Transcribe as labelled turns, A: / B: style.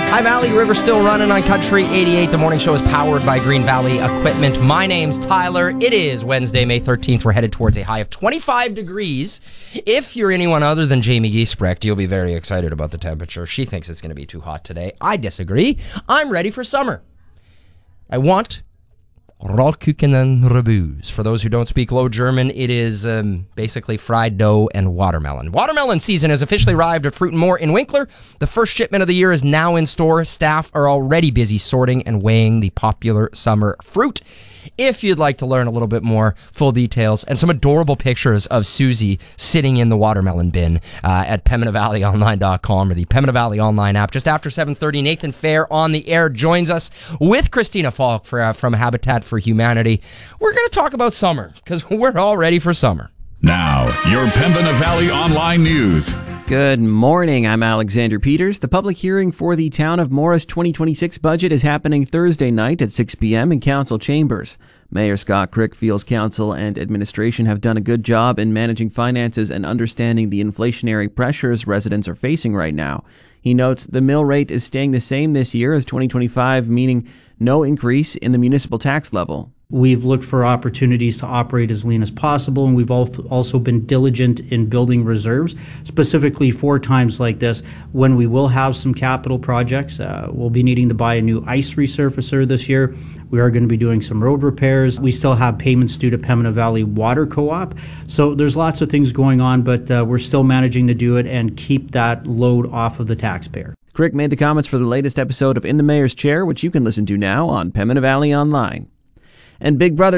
A: Hi, Valley River still running on Country 88. The morning show is powered by Green Valley Equipment. My name's Tyler. It is Wednesday, May 13th. We're headed towards a high of 25 degrees. If you're anyone other than Jamie Giesbrecht, you'll be very excited about the temperature. She thinks it's going to be too hot today. I disagree. I'm ready for summer. I want Rollkuchen Rebus. For those who don't speak Low German, it is basically fried dough and watermelon. Watermelon season has officially arrived at Fruit & More in Winkler. The first shipment of the year is now in store. Staff are already busy sorting and weighing the popular summer fruit. If you'd like to learn a little bit more, full details, and some adorable pictures of Susie sitting in the watermelon bin at PembinaValleyOnline.com or the Pembina Valley Online app. Just after 7:30, Nathan Fair on the air joins us with Christina Falk from Habitat for Humanity. We're going to talk about summer, because we're all ready for summer.
B: Now, your Pembina Valley Online News.
C: Good morning, I'm Alexander Peters. The public hearing for the Town of Morris 2026 budget is happening Thursday night at 6 p.m. in Council Chambers. Mayor Scott Crick feels council and administration have done a good job in managing finances and understanding the inflationary pressures residents are facing right now. He notes the mill rate is staying the same this year as 2025, meaning no increase in the municipal tax level.
D: We've looked for opportunities to operate as lean as possible, and we've also been diligent in building reserves, specifically for times like this when we will have some capital projects. We'll be needing to buy a new ice resurfacer this year. We are going to be doing some road repairs. We still have payments due to Pembina Valley Water Co-op. So there's lots of things going on, but we're still managing to do it and keep that load off of the taxpayer.
C: Crick made the comments for the latest episode of In the Mayor's Chair, which you can listen to now on Pembina Valley Online. And Big Brother